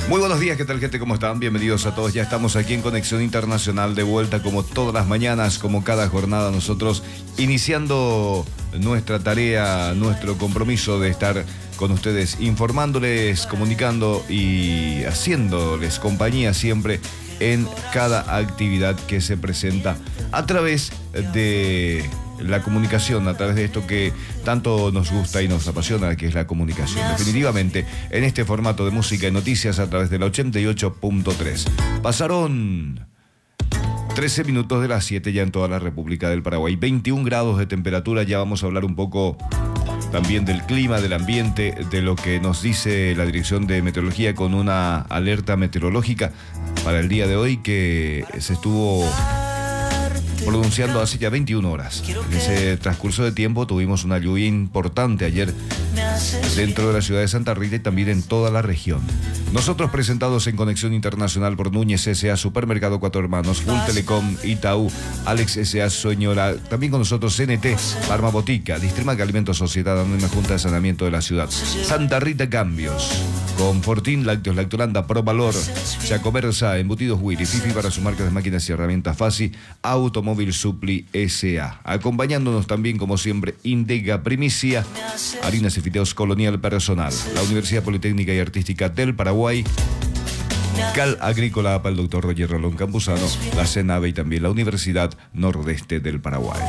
Muy buenos días, ¿qué tal, gente? ¿Cómo están? Bienvenidos a todos. Ya estamos aquí en Conexión Internacional de vuelta como todas las mañanas, como cada jornada, nosotros iniciando nuestra tarea, nuestro compromiso de estar con ustedes, informándoles, comunicando y haciéndoles compañía siempre en cada actividad que se presenta a través de la comunicación, a través de esto que tanto nos gusta y nos apasiona, que es la comunicación. Definitivamente, en este formato de música y noticias a través de la 88.3. Pasaron 13 minutos de las 7 ya en toda la República del Paraguay. 21 grados de temperatura. Ya vamos a hablar un poco también del clima, del ambiente, de lo que nos dice la Dirección de Meteorología con una alerta meteorológica para el día de hoy que se estuvo pronunciando hace ya 21 horas. En ese transcurso de tiempo tuvimos una lluvia importante ayer dentro de la ciudad de Santa Rita y también en toda la región. Nosotros presentados en Conexión Internacional por Núñez S.A., Supermercado Cuatro Hermanos, Full Telecom, Itaú, Alex S.A., Soñora, también con nosotros CNT, Parma Botica, Distrimac Alimentos Sociedad, una Junta de Saneamiento de la ciudad, Santa Rita Cambios, con Fortín, Lácteos Lactolanda, Pro Valor, Chacomersa, Embutidos Willy, Fifi para sus marcas de máquinas y herramientas Fasi, Automóvil Supli S.A. Acompañándonos también, como siempre, Indega Primicia, Harinas y Fideos Colonial Personal, la Universidad Politécnica y Artística del Paraguay, Cal Agrícola para el doctor Roger Rolón Campuzano, la CENAVE y también la Universidad Nordeste del Paraguay.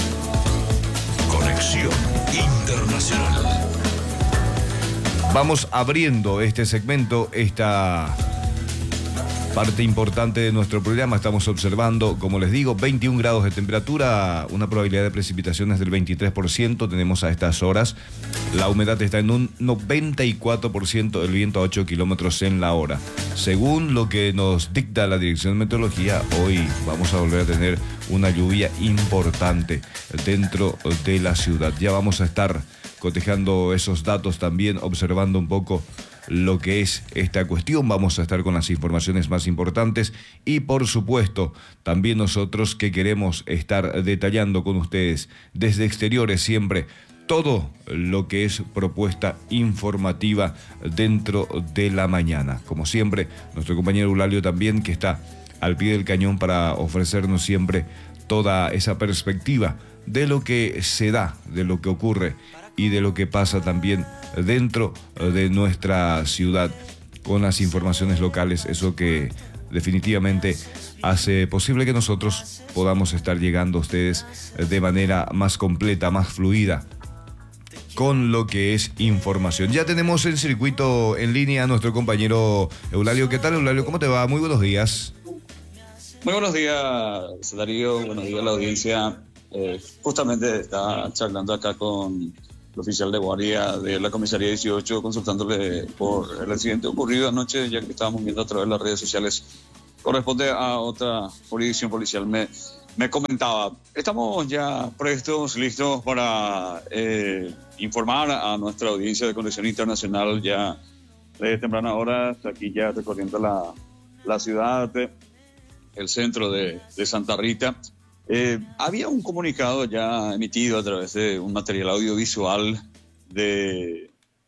Conexión Internacional. Vamos abriendo este segmento, esta parte importante de nuestro programa. Estamos observando, como les digo, 21 grados de temperatura, una probabilidad de precipitaciones del 23%, tenemos a estas horas. La humedad está en un 94%, el viento a 8 kilómetros en la hora. Según lo que nos dicta la Dirección de Meteorología, hoy vamos a volver a tener una lluvia importante dentro de la ciudad. Ya vamos a estar cotejando esos datos también, observando un poco lo que es esta cuestión. Vamos a estar con las informaciones más importantes y, por supuesto, también nosotros que queremos estar detallando con ustedes desde exteriores siempre todo lo que es propuesta informativa dentro de la mañana. Como siempre, nuestro compañero Eulalio también, que está al pie del cañón para ofrecernos siempre toda esa perspectiva de lo que se da, de lo que ocurre y de lo que pasa también dentro de nuestra ciudad con las informaciones locales, eso que definitivamente hace posible que nosotros podamos estar llegando a ustedes de manera más completa, más fluida, con lo que es información. Ya tenemos en circuito en línea a nuestro compañero Eulalio. ¿Qué tal, Eulalio? ¿Cómo te va? Muy buenos días. Muy buenos días, Darío. Buenos días a la audiencia. Justamente está charlando acá con el oficial de guardia de la comisaría 18, consultándole por el accidente ocurrido anoche, ya que estábamos viendo a través de las redes sociales. Corresponde a otra jurisdicción policial. Me comentaba, estamos ya prestos, listos para informar a nuestra audiencia de Conexión Internacional ya de temprana hora, hasta aquí ya recorriendo la ciudad, el centro de Santa Rita. Había un comunicado ya emitido a través de un material audiovisual de